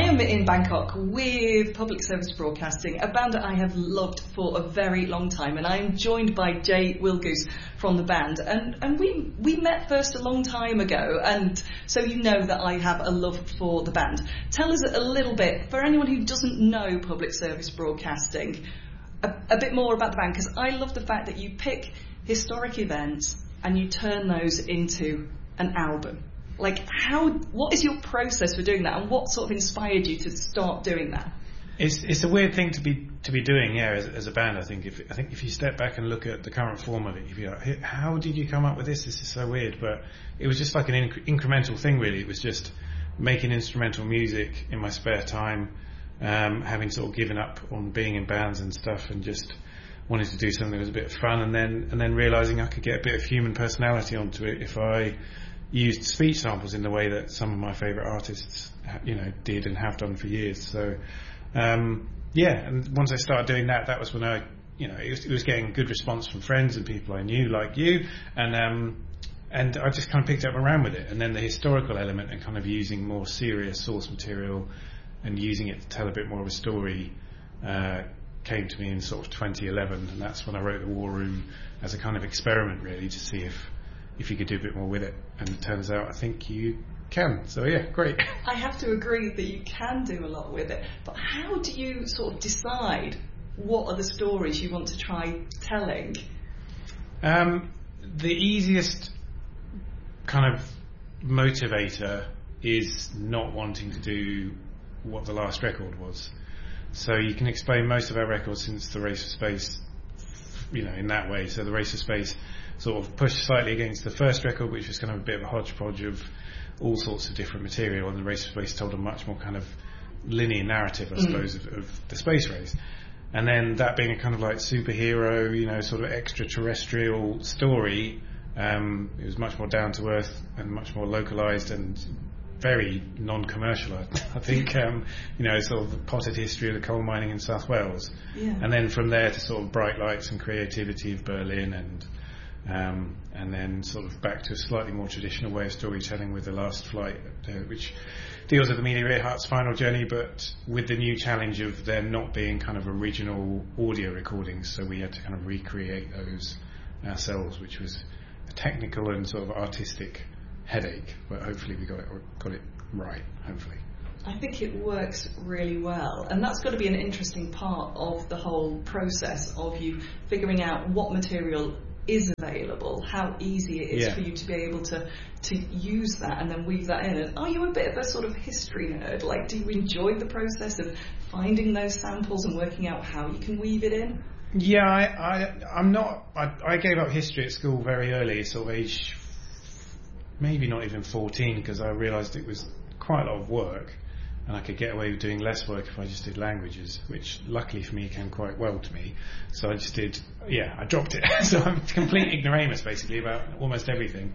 am in Bangkok with Public Service Broadcasting, a band that I have loved for a very long time, and I am joined by Jay Wilgoose from the band, and we met first a long time ago, and so you know that I have a love for the band. Tell us a little bit, for anyone who doesn't know Public Service Broadcasting, a bit more about the band, because I love the fact that you pick historic events and you turn those into an album. Like, what is your process for doing that, and what sort of inspired you to start doing that? It's a weird thing to be doing, yeah, as a band. I think if you step back and look at the current form of it, you'd be like, how did you come up with this? This is so weird. But it was just like an incremental thing, really. It was just making instrumental music in my spare time, having sort of given up on being in bands and stuff, and just wanted to do something that was a bit of fun, and then realising I could get a bit of human personality onto it if I used speech samples in the way that some of my favourite artists, did and have done for years. So, and once I started doing that, that was when it was getting good response from friends and people I knew, like you, and I just kind of picked up and ran with it. And then the historical element and kind of using more serious source material and using it to tell a bit more of a story came to me in sort of 2011, and that's when I wrote The War Room as a kind of experiment, really, to see if you could do a bit more with it, and it turns out I think you can. So yeah, great. I have to agree that you can do a lot with it, but how do you sort of decide what are the stories you want to try telling? The easiest kind of motivator is not wanting to do what the last record was. So you can explain most of our records since the Race for Space, in that way. So the Race for Space sort of pushed slightly against the first record, which was kind of a bit of a hodgepodge of all sorts of different material, and the Race for Space told a much more kind of linear narrative, I suppose, of the space race. And then that being a kind of like superhero, sort of extraterrestrial story, it was much more down to earth and much more localised and very non-commercial, I think, sort of the potted history of the coal mining in South Wales. Yeah. And then from there to sort of bright lights and creativity of Berlin, and then sort of back to a slightly more traditional way of storytelling with The Last Flight, which deals with Amelia Earhart's final journey, but with the new challenge of there not being kind of original audio recordings, so we had to kind of recreate those ourselves, which was a technical and sort of artistic headache, but hopefully we got it right, hopefully. I think it works really well, and that's got to be an interesting part of the whole process of you figuring out what material is available, how easy it is for you to be able to use that and then weave that in. And are you a bit of a sort of history nerd? Like, do you enjoy the process of finding those samples and working out how you can weave it in? Yeah, I'm not. I gave up history at school very early, sort of age maybe not even 14, because I realised it was quite a lot of work, and I could get away with doing less work if I just did languages, which luckily for me came quite well to me. So I just did, I dropped it. So I'm a complete ignoramus basically about almost everything.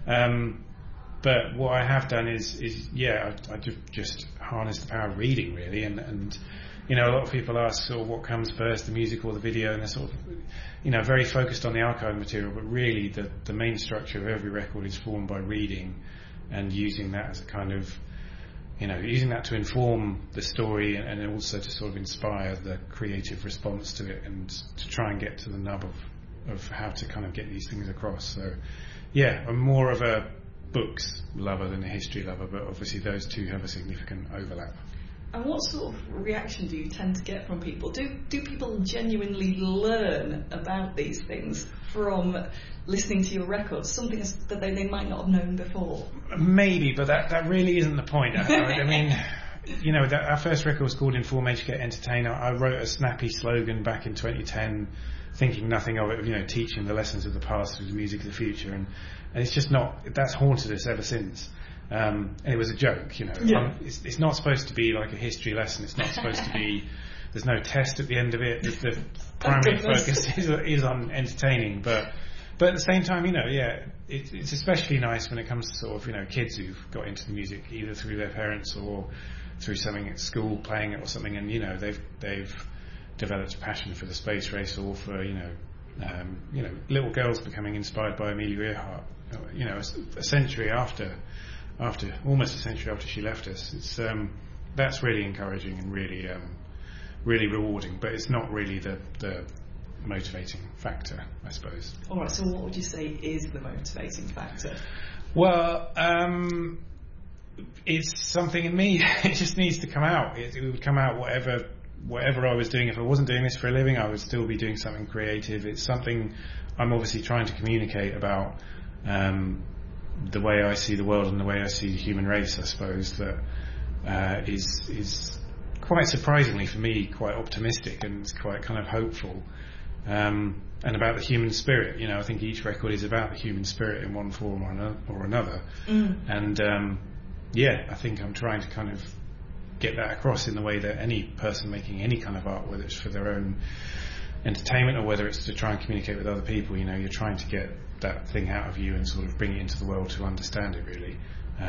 But what I have done is I just harnessed the power of reading, really, and a lot of people ask sort of what comes first, the music or the video, and they're sort of very focused on the archive material, but really the main structure of every record is formed by reading and using that as a kind of using that to inform the story and also to sort of inspire the creative response to it and to try and get to the nub of how to kind of get these things across. So I'm more of a books lover than a history lover, but obviously those two have a significant overlap. And what sort of reaction do you tend to get from people? Do people genuinely learn about these things from listening to your records, something that they might not have known before? Maybe, but that really isn't the point. I mean, our first record was called Inform, Educate, Entertain. I wrote a snappy slogan back in 2010, thinking nothing of it, teaching the lessons of the past through the music of the future, and it's just not. That's haunted us ever since. And it was a joke, It's not supposed to be like a history lesson. It's not supposed to be. There's no test at the end of it. The primary focus is on entertaining, but at the same time, it's especially nice when it comes to sort of kids who've got into the music either through their parents or through something at school, playing it or something, and they've developed a passion for the space race, or for little girls becoming inspired by Amelia Earhart. Almost a century after she left us. It's that's really encouraging and really really rewarding. But it's not really the motivating factor, I suppose. All right. So what would you say is the motivating factor? Well, it's something in me. It just needs to come out. It would come out whatever I was doing. If I wasn't doing this for a living, I would still be doing something creative. It's something I'm obviously trying to communicate about, the way I see the world and the way I see the human race, I suppose, that is quite surprisingly for me quite optimistic and quite kind of hopeful, and about the human spirit. I think each record is about the human spirit in one form or another. And I think I'm trying to kind of get that across in the way that any person making any kind of art, whether it's for their own entertainment or whether it's to try and communicate with other people, you're trying to get that thing out of you and sort of bring it into the world to understand it, really.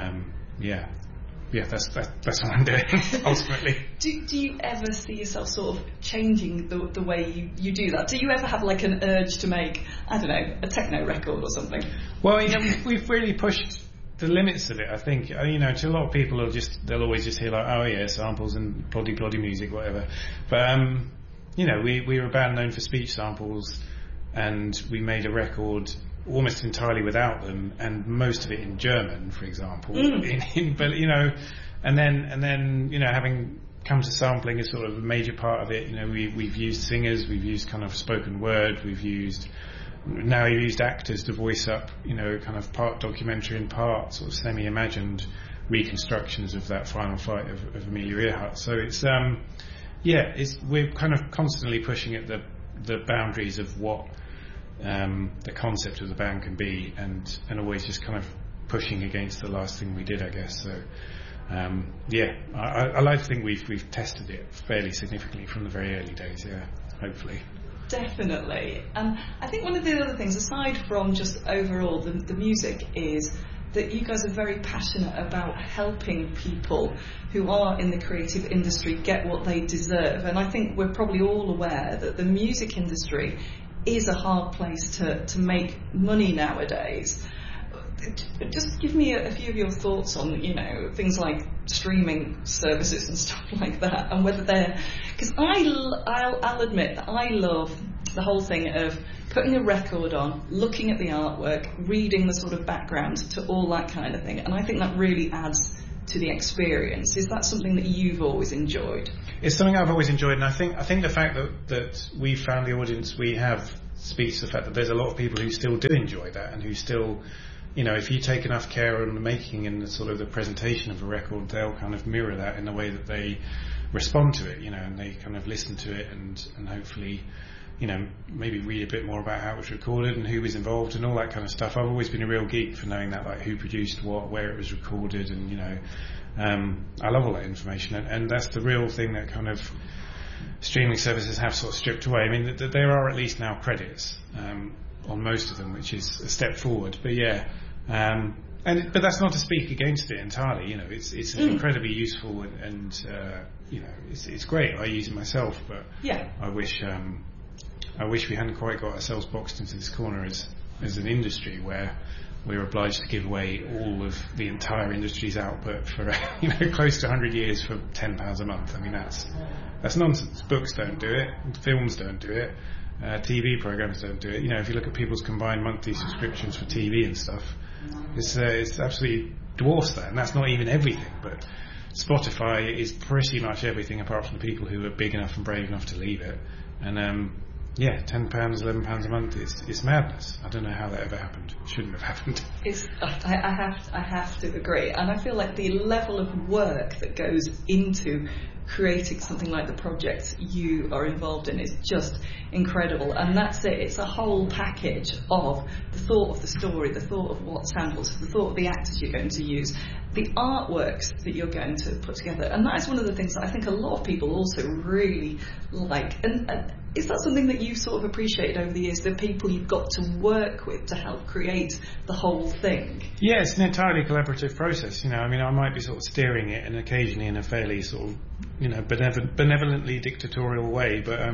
That's what I'm doing ultimately. Do you ever see yourself sort of changing the way you do that? Do you ever have like an urge to make, I don't know, a techno record or something? Well, we've really pushed the limits of it, I think. To a lot of people they'll always just hear like, oh yeah, samples and ploddy music, whatever. But we were a band known for speech samples, and we made a record almost entirely without them, and most of it in German, for example. But and then having come to sampling is sort of a major part of it. We've used singers, we've used kind of spoken word, we've used actors to voice up, kind of part documentary and part sort of semi-imagined reconstructions of that final fight of Amelia Earhart. So it's we're kind of constantly pushing at the boundaries of what the concept of the band can be, and always just kind of pushing against the last thing we did, I guess. So I like to think we've tested it fairly significantly from the very early days. Hopefully. Definitely. I think one of the other things, aside from just overall the music, is that you guys are very passionate about helping people who are in the creative industry get what they deserve. And I think we're probably all aware that the music industry is a hard place to make money nowadays. Just give me a few of your thoughts on, things like streaming services and stuff like that, and whether they're... Because I'll admit that I love the whole thing of putting a record on, looking at the artwork, reading the sort of background to all that kind of thing, and I think that really adds to the experience. Is that something that you've always enjoyed? It's something I've always enjoyed, and I think the fact that we found the audience we have speaks to the fact that there's a lot of people who still do enjoy that, and who still, if you take enough care on the making and the sort of the presentation of a record, they'll kind of mirror that in the way that they respond to it, and they kind of listen to it and hopefully, maybe read a bit more about how it was recorded and who was involved and all that kind of stuff. I've always been a real geek for knowing that, like who produced what, where it was recorded, and I love all that information, and that's the real thing that kind of streaming services have sort of stripped away. I mean, there are at least now credits on most of them, which is a step forward. But but that's not to speak against it entirely. It's incredibly useful, and it's great. I use it myself, but I wish we hadn't quite got ourselves boxed into this corner as an industry where we're obliged to give away all of the entire industry's output for close to 100 years for £10 a month. I mean, that's nonsense. Books don't do it, films don't do it, TV programs don't do it. If you look at people's combined monthly subscriptions for TV and stuff, it's absolutely dwarfs that, and that's not even everything. But Spotify is pretty much everything apart from the people who are big enough and brave enough to leave it. And £10, £11 a month, it's madness. I don't know how that ever happened. It shouldn't have happened. I have to agree, and I feel like the level of work that goes into creating something like the project you are involved in is just incredible. And that's it. It's a whole package of the thought of the story, the thought of what samples, the thought of the actors you're going to use, the artworks that you're going to put together. And that is one of the things that I think a lot of people also really like. And is that something that you've sort of appreciated over the years, the people you've got to work with to help create the whole thing? Yeah, it's an entirely collaborative process. I might be sort of steering it, and occasionally in a fairly sort of benevolently dictatorial way, but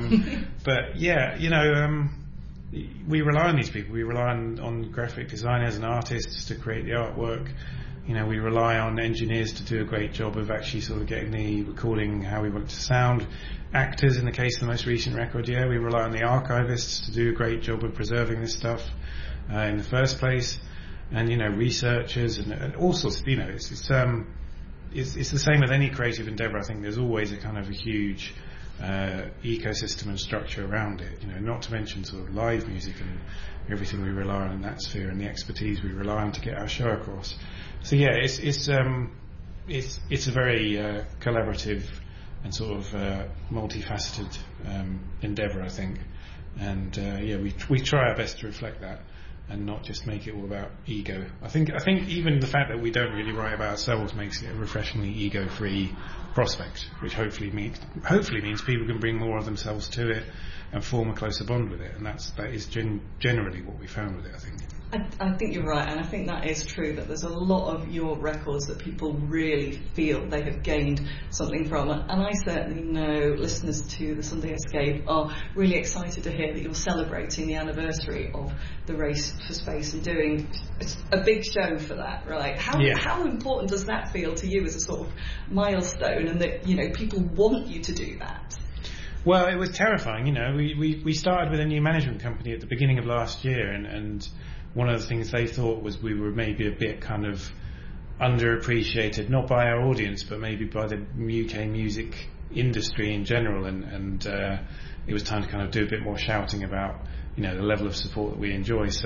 we rely on these people. We rely on graphic designers and artists to create the artwork. we rely on engineers to do a great job of actually sort of getting the recording how we want it to sound. Actors, in the case of the most recent record, we rely on the archivists to do a great job of preserving this stuff in the first place. And, researchers and all sorts of, it's the same with any creative endeavour. I think there's always a kind of a huge ecosystem and structure around it, not to mention sort of live music and everything we rely on in that sphere and the expertise we rely on to get our show across. So it's a very collaborative and sort of multifaceted endeavour, I think, and we try our best to reflect that and not just make it all about ego. I think even the fact that we don't really write about ourselves makes it a refreshingly ego-free prospect, which hopefully means people can bring more of themselves to it and form a closer bond with it, and that is generally what we found with it, I think. I think you're right, and I think that is true, that there's a lot of your records that people really feel they have gained something from, and I certainly know listeners to the Sunday Escape are really excited to hear that you're celebrating the anniversary of the Race for Space and doing a big show for that, right? How important does that feel to you as a sort of milestone, and that people want you to do that? Well, it was terrifying. We started with a new management company at the beginning of last year, and one of the things they thought was we were maybe a bit kind of underappreciated, not by our audience, but maybe by the UK music industry in general, and it was time to kind of do a bit more shouting about the level of support that we enjoy. So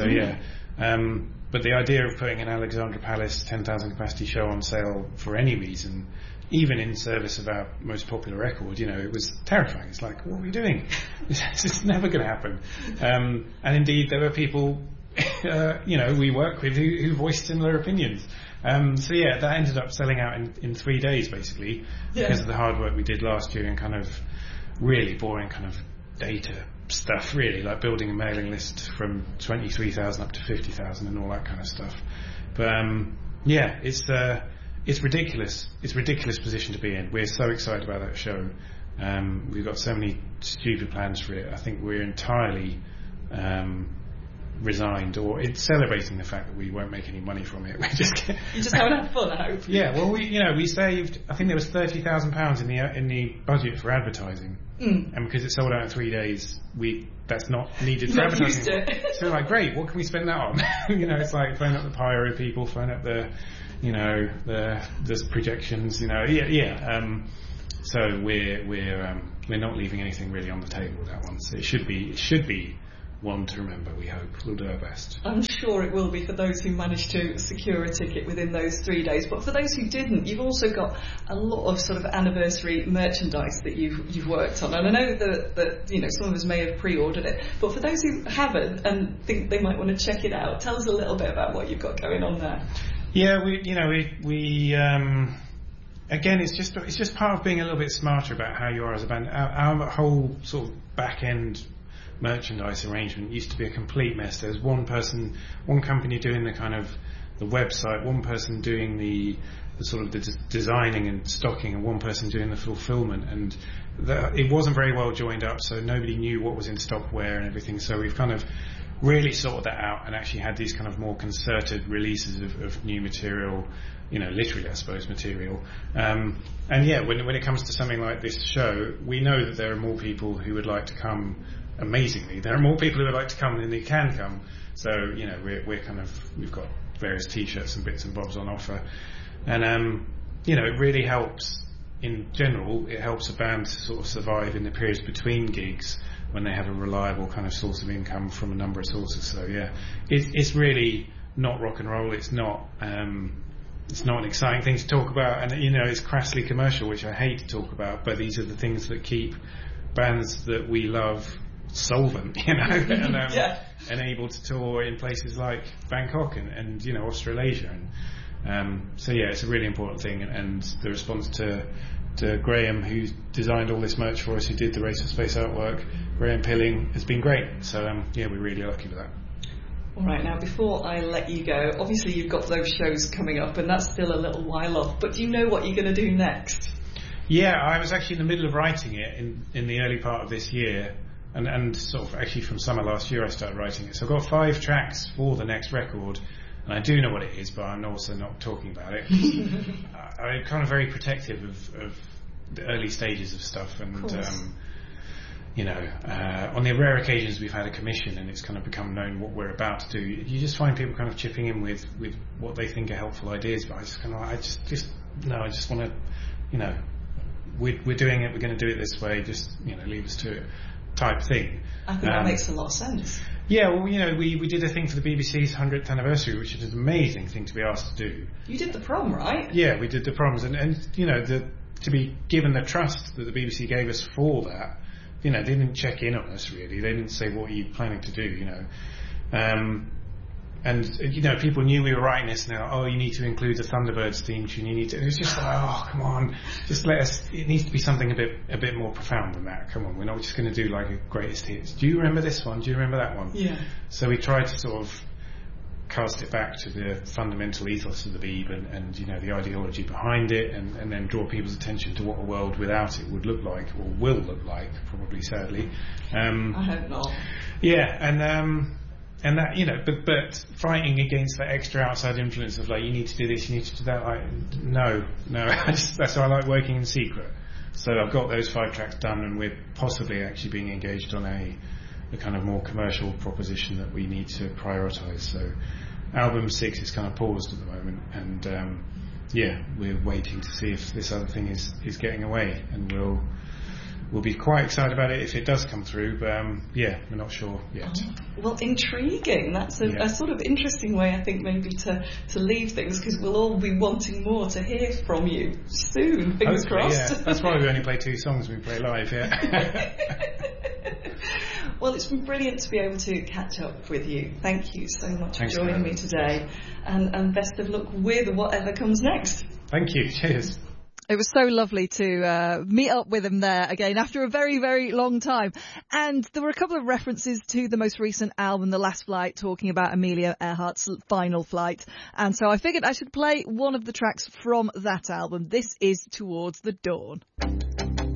but the idea of putting an Alexandra Palace 10,000 capacity show on sale for any reason, even in service of our most popular record, it was terrifying. It's like, what are we doing? This is never going to happen. And indeed, there were people we work with who voiced similar opinions. That ended up selling out in 3 days, basically, because of the hard work we did last year and kind of really boring kind of data stuff, really, like building a mailing list from 23,000 up to 50,000 and all that kind of stuff. But it's ridiculous. It's a ridiculous position to be in. We're so excited about that show. We've got so many stupid plans for it. I think we're entirely resigned, or it's celebrating the fact that we won't make any money from it. You just haven't had fun, I hope. Yeah, well, we saved, I think there was £30,000 in the budget for advertising, and because it sold out in 3 days, that's not needed for advertising. So like, great, what can we spend that on? It's like phone up the pyro people, phone up the projections, So we're not leaving anything really on the table with that one. So it should be one to remember, we hope. We'll do our best. I'm sure it will be for those who managed to secure a ticket within those 3 days. But for those who didn't, you've also got a lot of sort of anniversary merchandise that you've worked on. And I know that some of us may have pre-ordered it. But for those who haven't and think they might want to check it out, tell us a little bit about what you've got going on there. Yeah, we again, it's just part of being a little bit smarter about how you are as a band. Our whole sort of back end merchandise arrangement used to be a complete mess. There was one company doing the kind of the website, one person doing the sort of the designing and stocking, and one person doing the fulfillment, and it wasn't very well joined up, so nobody knew what was in stock where and everything. So we've kind of really sorted that out and actually had these kind of more concerted releases of new material, literally, I suppose, material. When it comes to something like this show, we know that there are more people who would like to come. Amazingly, there are more people who would like to come than they can come. So we've got various T-shirts and bits and bobs on offer, and it really helps. In general, it helps a band to sort of survive in the periods between gigs when they have a reliable kind of source of income from a number of sources. So it's really not rock and roll. It's not an exciting thing to talk about, and it's crassly commercial, which I hate to talk about. But these are the things that keep bands that we love solvent, and able to tour in places like Bangkok and Australasia, and it's a really important thing. And the response to Graham, who designed all this merch for us, who did the Race for Space artwork, Graham Pilling, has been great. So we're really lucky with that. All right, now before I let you go, obviously you've got those shows coming up, and that's still a little while off. But do you know what you're going to do next? Yeah, I was actually in the middle of writing it in the early part of this year. And sort of actually from summer last year I started writing it. So I've got 5 tracks for the next record, And I do know what it is, but I'm also not talking about it. I'm kind of very protective of the early stages of stuff, and on the rare occasions we've had a commission and it's kind of become known what we're about to do, you just find people kind of chipping in with what they think are helpful ideas. But I just kind of, I just want to, we're doing it, we're going to do it this way, just leave us to it, type thing. I think that makes a lot of sense. Yeah, well, we did a thing for the BBC's 100th anniversary, which is an amazing thing to be asked to do. You did the prom, right? Yeah, we did the proms, and to be given the trust that the BBC gave us for that, they didn't check in on us really. They didn't say, what are you planning to do, and people knew we were writing this, and they're like, oh, you need to include the Thunderbirds theme tune, it was just like, oh, come on, just let us, it needs to be something a bit more profound than that, come on, we're not just going to do like a greatest hits. Do you remember this one? Do you remember that one? Yeah. So we tried to sort of cast it back to the fundamental ethos of the Beeb and the ideology behind it, and then draw people's attention to what a world without it would look like, or will look like, probably, sadly. I hope not. Yeah, and that, but fighting against that extra outside influence of like, you need to do this, you need to do that, no, that's why I like working in secret. So I've got those 5 tracks done, and we're possibly actually being engaged on a kind of more commercial proposition that we need to prioritise. So album 6 is kind of paused at the moment, and we're waiting to see if this other thing is getting away, and we'll be quite excited about it if it does come through, but we're not sure yet. Well, intriguing. That's a sort of interesting way, I think, maybe to leave things, because we'll all be wanting more to hear from you soon. Fingers crossed. Yeah. That's why we only play 2 songs when we play live. Well, it's been brilliant to be able to catch up with you. Thank you so much for joining me today, and best of luck with whatever comes next. Thank you. Cheers. It was so lovely to meet up with him there again after a very, very long time. And there were a couple of references to the most recent album, The Last Flight, talking about Amelia Earhart's final flight. And so I figured I should play one of the tracks from that album. This is Towards the Dawn.